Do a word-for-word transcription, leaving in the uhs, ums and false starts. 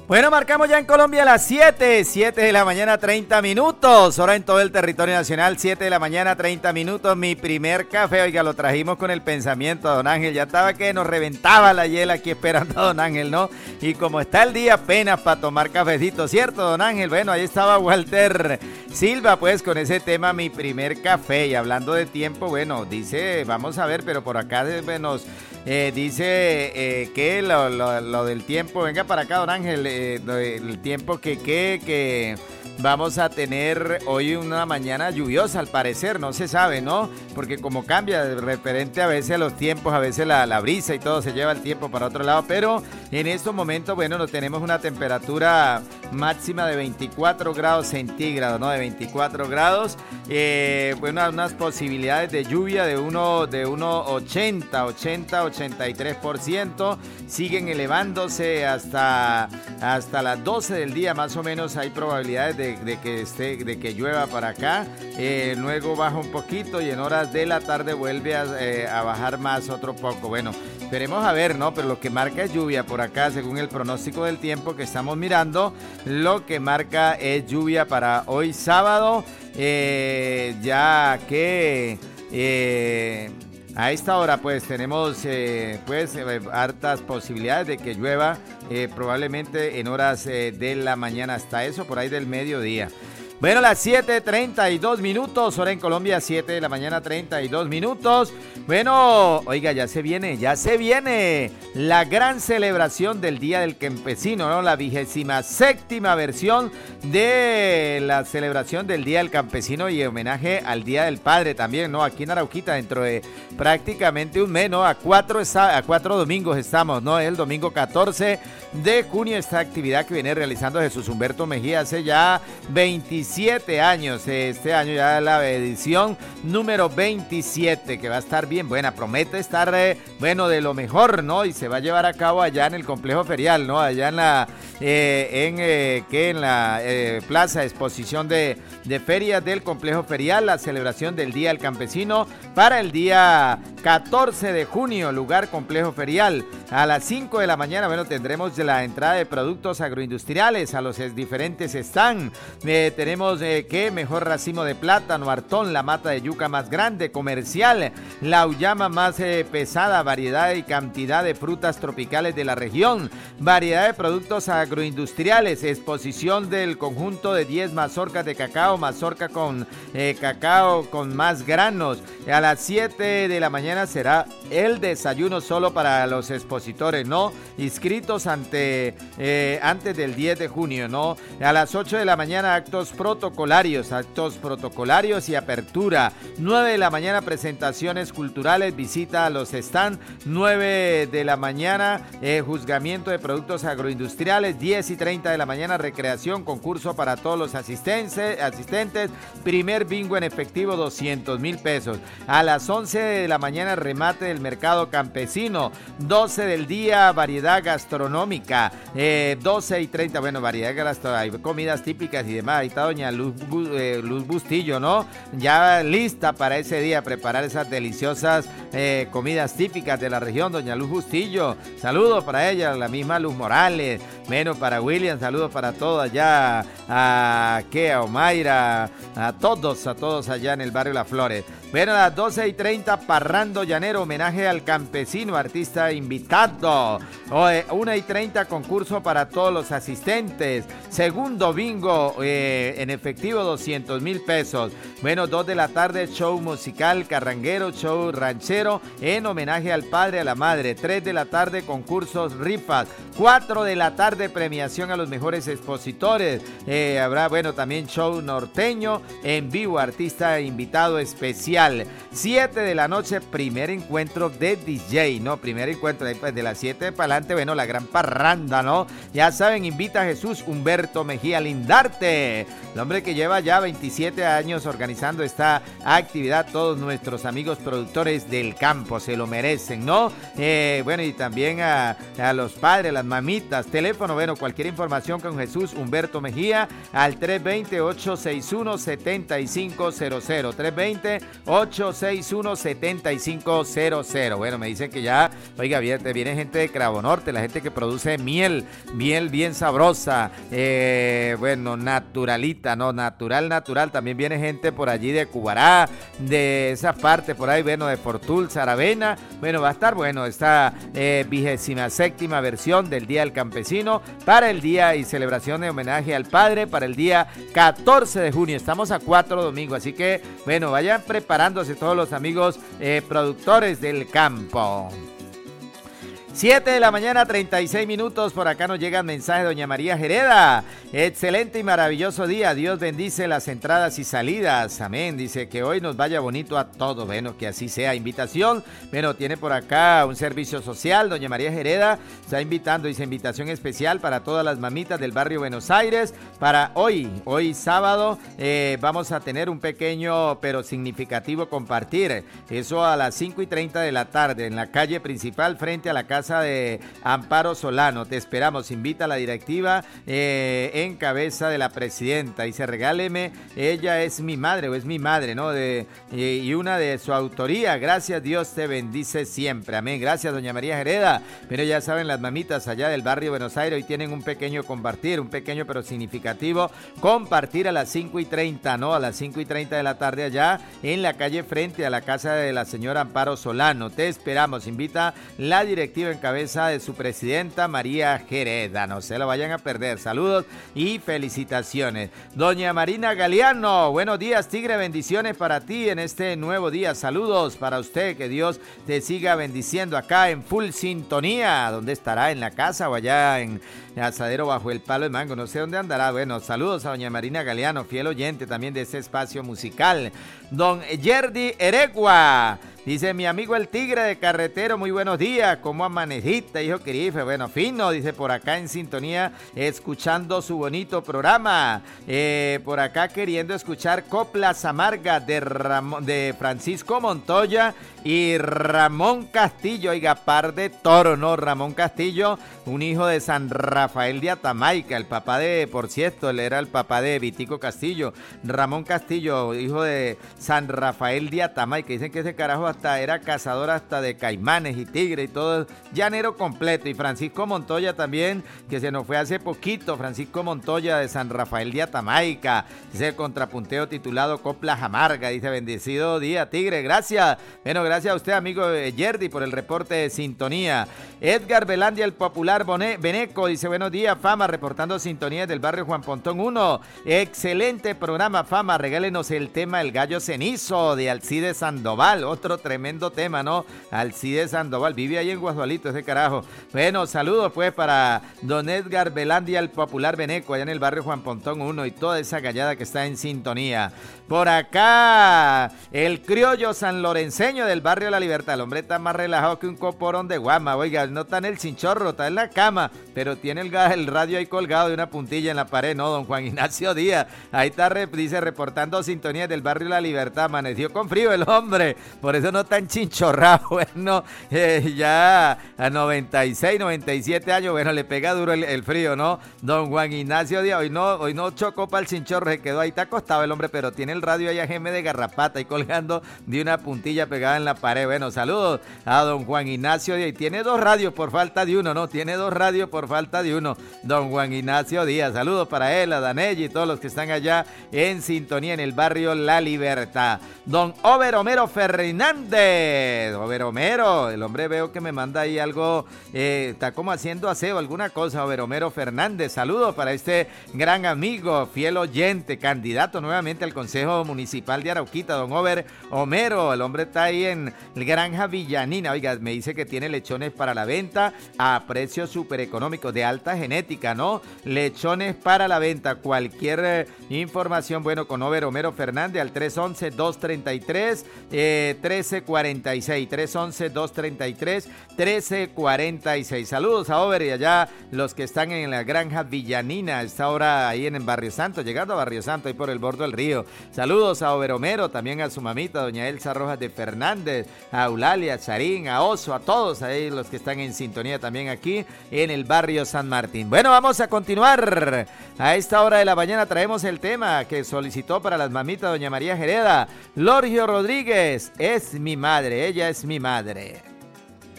Bueno, marcamos ya en Colombia las siete, siete de la mañana, treinta minutos, hora en todo el territorio nacional, siete de la mañana, treinta minutos, mi primer café, oiga, lo trajimos con el pensamiento a don Ángel, ya estaba que nos reventaba la hiela aquí esperando a don Ángel, ¿no? Y como está el día apenas para tomar cafecito, ¿cierto, don Ángel? Bueno, ahí estaba Walter Silva, pues, con ese tema, mi primer café, y hablando de tiempo, bueno, dice, vamos a ver, pero por acá nos... Eh, dice eh, que lo, lo, lo del tiempo, venga para acá, don Ángel, eh, el tiempo que, que, que vamos a tener hoy una mañana lluviosa, al parecer, no se sabe, ¿no? Porque como cambia de referente a veces a los tiempos, a veces la, la brisa y todo se lleva el tiempo para otro lado, pero en estos momentos, bueno, nos tenemos una temperatura máxima de veinticuatro grados centígrados, ¿no? De veinticuatro grados, eh, bueno, unas posibilidades de lluvia de uno, de uno ochenta, ochenta, ochenta y tres por ciento, siguen elevándose hasta, hasta las doce del día, más o menos hay probabilidades de, de, que, esté, de que llueva para acá, eh, luego baja un poquito y en horas de la tarde vuelve a, eh, a bajar más otro poco, bueno, esperemos a ver, ¿no? Pero lo que marca es lluvia por acá, según el pronóstico del tiempo que estamos mirando, lo que marca es lluvia para hoy sábado, eh, ya que... Eh, A esta hora pues tenemos eh, pues eh, hartas posibilidades de que llueva eh, probablemente en horas eh, de la mañana hasta eso por ahí del mediodía. Bueno, las siete treinta y dos minutos, hora en Colombia, siete de la mañana, treinta y dos minutos. Bueno, oiga, ya se viene, ya se viene la gran celebración del Día del Campesino, ¿no? La vigésima séptima versión de la celebración del Día del Campesino y homenaje al Día del Padre también, ¿no? Aquí en Arauquita, dentro de prácticamente un mes, ¿no? A cuatro, a cuatro domingos estamos, ¿no? El domingo catorce de junio, esta actividad que viene realizando Jesús Humberto Mejía hace ya veintisiete años, este año ya la edición número veintisiete, que va a estar bien buena, promete estar, eh, bueno, de lo mejor, ¿no? Y se va a llevar a cabo allá en el complejo ferial, ¿no? Allá en la, eh, en, eh, que en la eh, plaza de exposición de, de ferias del complejo ferial, la celebración del Día del Campesino para el día catorce de junio, lugar complejo ferial, a las cinco de la mañana, bueno, tendremos la entrada de productos agroindustriales a los diferentes stands, eh, tenemos eh, que mejor racimo de plátano, Artón, la mata de yuca más grande, comercial, la uyama más eh, pesada, variedad y cantidad de frutas tropicales de la región, variedad de productos agroindustriales, exposición del conjunto de diez mazorcas de cacao, mazorca con eh, cacao con más granos. A las siete de la mañana será el desayuno solo para los expositores, ¿no? Inscritos ante eh, antes del diez de junio, ¿no? A las ocho de la mañana actos protocolarios, actos protocolarios y apertura. nueve de la mañana presentaciones culturales, visita a los stands. nueve de la mañana eh, juzgamiento de productos agroindustriales. diez y treinta de la mañana recreación, concurso para todos los asistentes, asistentes. Primer bingo en efectivo, doscientos mil pesos. A las once de la mañana remate del mercado campesino. doce del día variedad gastronómica. Eh, doce y treinta, bueno, variedad gastronómica, hay comidas típicas y demás. Ahí está doña Luz, eh, Luz Bustillo, ¿no? Ya lista para ese día, preparar esas deliciosas eh, comidas típicas de la región, doña Luz Bustillo. Saludos para ella, la misma Luz Morales. Bueno, para William, saludos para todos allá, a que a Omaira, a todos, a todos allá en el barrio Las Flores. Bueno, a las doce y treinta, Parrando Llanero, homenaje al campesino, artista invitado. una y treinta, concurso para todos los asistentes. Segundo bingo eh, en efectivo, doscientos mil pesos. Bueno, dos de la tarde, show musical carranguero, show ranchero en homenaje al padre, a la madre. tres de la tarde, concursos, rifas. cuatro de la tarde, premiación a los mejores expositores. Eh, habrá, bueno, también show norteño en vivo, artista invitado especial. siete de la noche, primer encuentro de D J, ¿no? Primer encuentro de las siete para adelante, bueno, la gran parranda, ¿no? Ya saben, invita a Jesús Humberto Mejía Lindarte, el hombre que lleva ya veintisiete años organizando esta actividad. Todos nuestros amigos productores del campo se lo merecen, ¿no? Eh, bueno, y también a, a los padres, las mamitas, teléfono, bueno, cualquier información con Jesús Humberto Mejía al tres dos cero, ocho seis uno, siete cinco cero cero, tres dos cero, ocho seis uno, siete cinco cero cero. Bueno, me dicen que ya, oiga, viene, viene gente de Cravo Norte, la gente que produce miel, miel bien sabrosa, eh, bueno, naturalita, ¿no? Natural, natural. También viene gente por allí de Cubará, de esas partes por ahí, bueno, de Fortul, Saravena. Bueno, va a estar bueno esta eh, vigésima séptima versión del Día del Campesino para el día y celebración de homenaje al padre para el día catorce de junio. Estamos a cuatro domingos, así que, bueno, vayan preparándose todos los amigos eh, productores del campo. siete de la mañana, treinta y seis minutos, por acá nos llega el mensaje de doña María Jereda. Excelente y maravilloso día, Dios bendice las entradas y salidas, amén, dice que hoy nos vaya bonito a todos, bueno, que así sea. Invitación, bueno, tiene por acá un servicio social, doña María Jereda está invitando, dice invitación especial para todas las mamitas del barrio Buenos Aires, para hoy, hoy sábado, eh, vamos a tener un pequeño pero significativo compartir, eso a las cinco y treinta de la tarde, en la calle principal frente a la casa de Amparo Solano. Te esperamos, invita a la directiva eh, en cabeza de la presidenta. Dice, regáleme, ella es mi madre o es mi madre, ¿no? De, y, y una de su autoría. Gracias, Dios te bendice siempre. Amén. Gracias, doña María Jereda. Pero ya saben, las mamitas allá del barrio Buenos Aires hoy tienen un pequeño compartir, un pequeño pero significativo compartir a las cinco y treinta, ¿no? A las cinco y treinta de la tarde allá en la calle frente a la casa de la señora Amparo Solano. Te esperamos, invita la directiva en cabeza de su presidenta María Jereda, no se lo vayan a perder. Saludos y felicitaciones. Doña Marina Galeano, buenos días, Tigre, bendiciones para ti en este nuevo día. Saludos para usted, que Dios te siga bendiciendo acá en full sintonía. ¿Dónde estará? ¿En la casa o allá en Asadero bajo el palo de mango? No sé dónde andará. Bueno, saludos a doña Marina Galeano, fiel oyente también de ese espacio musical. Don Yerdi Eregua dice, mi amigo el Tigre de Carretero, muy buenos días, ¿cómo amaneciste, hijo Quirife? Bueno, fino, dice, por acá en sintonía, escuchando su bonito programa, eh, por acá queriendo escuchar Coplas Amargas de, Ramón, de Francisco Montoya y Ramón Castillo, oiga, par de toro, ¿no? Ramón Castillo, un hijo de San Rafael de Atamaica, el papá de, por cierto, él era el papá de Vitico Castillo, Ramón Castillo, hijo de San Rafael de Atamaica, dicen que ese carajo hasta era cazador hasta de caimanes y tigres y todo, llanero completo. Y Francisco Montoya también, que se nos fue hace poquito, Francisco Montoya de San Rafael de Atamaica, dice el contrapunteo titulado Coplas Amargas, dice, bendecido día, Tigre, gracias. Bueno, gracias a usted, amigo Yerdi, por el reporte de sintonía. Edgar Velandia, el popular Boné, Beneco, dice, buenos días, Fama, reportando sintonía del barrio Juan Pontón uno. Excelente programa, Fama, regálenos el tema El Gallo Cenizo de Alcides Sandoval, otro tremendo tema, ¿no? Alcides Sandoval, vive ahí en Guadualito ese carajo. Bueno, saludos pues para don Edgar Velandia, el popular Beneco, allá en el barrio Juan Pontón uno y toda esa gallada que está en sintonía. Por acá, el criollo sanlorenseño del barrio La Libertad, el hombre está más relajado que un coporón de guama, oiga, no está en el chinchorro, está en la cama, pero tiene el, el radio ahí colgado de una puntilla en la pared, ¿no? Don Juan Ignacio Díaz, ahí está, dice, reportando sintonía del barrio La Libertad, amaneció con frío el hombre, por eso no está en chinchorrado, bueno, eh, ya a noventa y seis, noventa y siete años, bueno, le pega duro el, el frío, ¿no? Don Juan Ignacio Díaz, hoy no, hoy no chocó para el chinchorro, se quedó ahí, está acostado el hombre, pero tiene el radio ahí a geme de garrapata y colgando de una puntilla pegada en la pared. Bueno, saludos a don Juan Ignacio Díaz, y tiene dos radios por falta de uno, ¿no? Tiene dos radios por falta de uno, don Juan Ignacio Díaz, saludos para él, a Danelli y todos los que están allá en sintonía en el barrio La Libertad. Don Over Homero Fernández, Over Homero, el hombre veo que me manda ahí algo, eh, está como haciendo aseo, alguna cosa, Over Homero Fernández, saludos para este gran amigo, fiel oyente, candidato nuevamente al Consejo Municipal de Arauquita, don Over Homero, el hombre está ahí en Granja Villanina, oiga, me dice que tiene lechones para la venta a precios súper económicos, de alta genética, ¿no? Lechones para la venta, cualquier eh, información, bueno, con Over Homero Fernández al tres once, dos treinta y tres, trece cuarenta y seis, tres once, dos treinta y tres, trece cuarenta y seis. Saludos a Over y allá los que están en la Granja Villanina, está ahora ahí en, en Barrio Santo, llegando a Barrio Santo, ahí por el borde del río. Saludos a Over Homero, también a su mamita, doña Elsa Rojas de Fernández, Méndez, a Eulalia, a Charín, a Oso, a todos ahí los que están en sintonía también aquí en el barrio San Martín. Bueno, vamos a continuar. A esta hora de la mañana traemos el tema que solicitó para las mamitas doña María Jereda. Lorgio Rodríguez, es mi madre, ella es mi madre.